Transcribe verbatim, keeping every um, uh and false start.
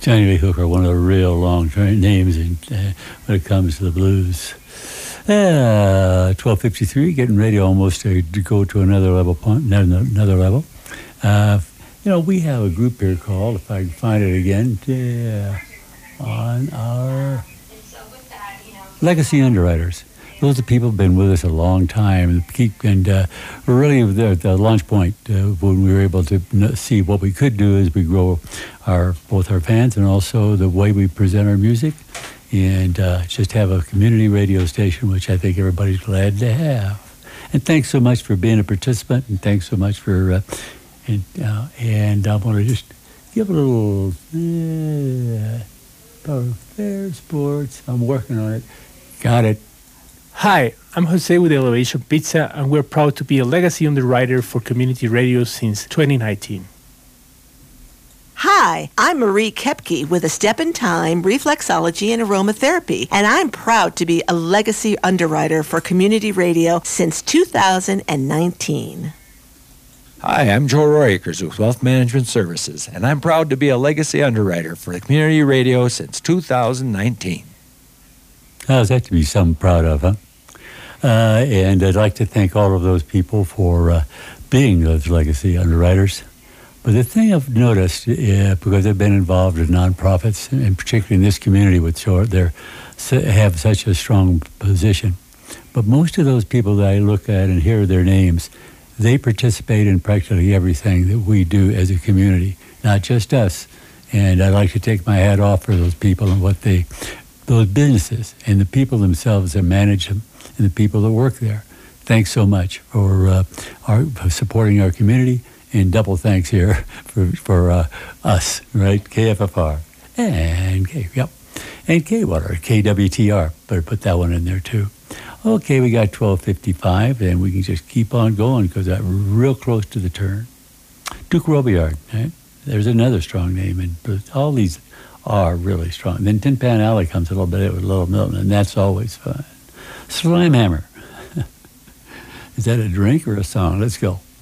Johnny Lee Hooker, one of the real long names in, uh, when it comes to the blues. Uh, twelve fifty-three, getting ready almost to, to go to another level. Another, another level. Uh, you know, we have a group here called, if I can find it again, yeah, on our Legacy Underwriters. Those are people who've been with us a long time and keep and uh, really the, the launch point uh, when we were able to see what we could do as we grow our both our fans and also the way we present our music and uh, just have a community radio station, which I think everybody's glad to have. And thanks so much for being a participant, and thanks so much for uh, and uh, and I want to just give a little uh, about fair sports. I'm working on it. Got it. Hi, I'm Jose with Elevation Pizza, and we're proud to be a legacy underwriter for community radio since twenty nineteen. Hi, I'm Marie Kepke with A Step in Time, Reflexology and Aromatherapy, and I'm proud to be a legacy underwriter for community radio since two thousand nineteen. Hi, I'm Joe Royakers with Wealth Management Services, and I'm proud to be a legacy underwriter for community radio since two thousand nineteen. How's that to be something proud of, huh? Uh, and I'd like to thank all of those people for uh, being those legacy underwriters. But the thing I've noticed, uh, because I've been involved in nonprofits, and particularly in this community, which they have such a strong position, but most of those people that I look at and hear their names, they participate in practically everything that we do as a community, not just us. And I'd like to take my hat off for those people and what they, those businesses and the people themselves that manage them and the people that work there. Thanks so much for, uh, our, for supporting our community, and double thanks here for, for uh, us, right? K F F R and K, yep, and K-Water, K W T R. Better put that one in there too. Okay, we got twelve fifty-five, and we can just keep on going because I'm real close to the turn. Duke Robillard, right? There's another strong name, and all these are really strong. And then Tin Pan Alley comes a little bit with Little Milton, and that's always fun. Slimehammer. Is that a drink or a song? Let's go.